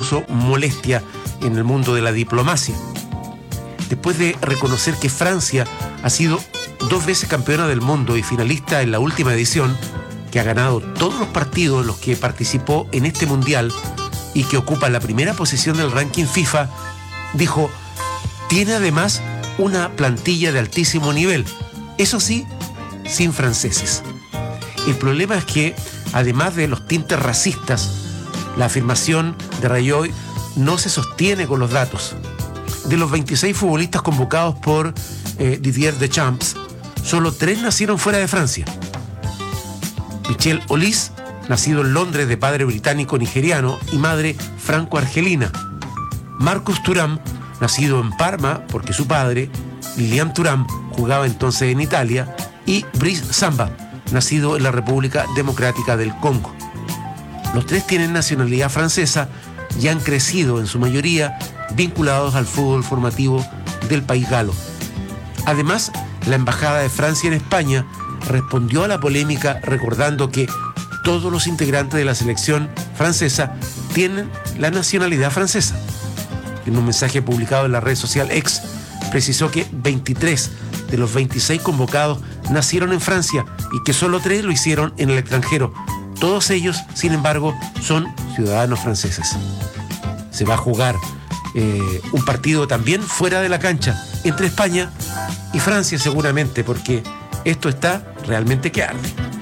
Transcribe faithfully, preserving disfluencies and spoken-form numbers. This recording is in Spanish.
causó molestia en el mundo de la diplomacia. Después de reconocer que Francia ha sido dos veces campeona del mundo y finalista en la última edición, que ha ganado todos los partidos en los que participó en este mundial y que ocupa la primera posición del ranking FIFA, dijo, tiene además una plantilla de altísimo nivel, eso sí, sin franceses. El problema es que, además de los tintes racistas, la afirmación de Rajoy no se sostiene con los datos. De los veintiséis futbolistas convocados por eh, Didier Deschamps, solo tres nacieron fuera de Francia. Michel Auliss, nacido en Londres de padre británico-nigeriano y madre franco-argelina. Marcus Thuram, nacido en Parma porque su padre, Lilian Thuram, jugaba entonces en Italia, y Brice Samba, nacido en la República Democrática del Congo. Los tres tienen nacionalidad francesa y han crecido en su mayoría vinculados al fútbol formativo del país galo. Además, la Embajada de Francia en España respondió a la polémica recordando que todos los integrantes de la selección francesa tienen la nacionalidad francesa. En un mensaje publicado en la red social X, precisó que veintitrés de los veintiséis convocados nacieron en Francia y que solo tres lo hicieron en el extranjero. Todos ellos, sin embargo, son ciudadanos franceses. Se va a jugar eh, un partido también fuera de la cancha entre España y Francia seguramente, porque esto está realmente que arde.